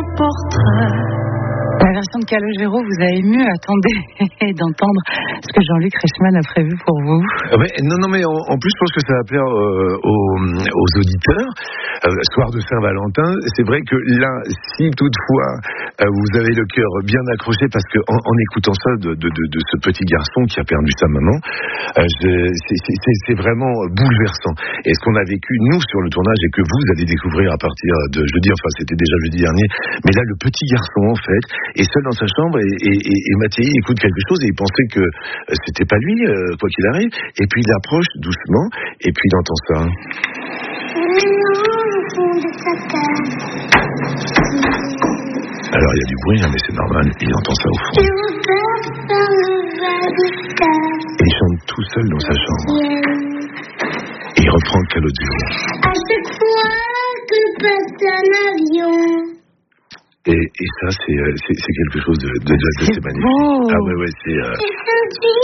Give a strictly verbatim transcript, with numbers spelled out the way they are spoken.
portrait. La version de Calogero vous a ému. Attendez d'entendre ce que Jean-Luc Reichmann a prévu pour vous. Ah ouais, non, non, mais en, en plus, je pense que ça va plaire euh, aux, aux auditeurs. Euh, soir de Saint-Valentin, c'est vrai que là, si toutefois euh, vous avez le cœur bien accroché, parce que en, en écoutant ça de, de, de, de ce petit garçon qui a perdu sa maman, euh, je, c'est, c'est, c'est vraiment bouleversant. Et ce qu'on a vécu nous sur le tournage et que vous allez découvrir à partir de jeudi, enfin c'était déjà jeudi dernier, mais là le petit garçon en fait est seul dans sa chambre et, et, et, et Mathieu écoute quelque chose et il pensait que c'était pas lui, euh, quoi qu'il arrive, et puis il approche doucement et puis il entend ça. Alors il y a du bruit, hein, mais c'est normal, il entend ça au fond. Et il chante tout seul dans sa chambre. Et il reprend Calogero. À chaque fois que passe un avion. Et, et ça, c'est, c'est, c'est quelque chose de, de, de, de c'est c'est magnifique. beau. Ah ouais, ouais, c'est... Euh... C'est senti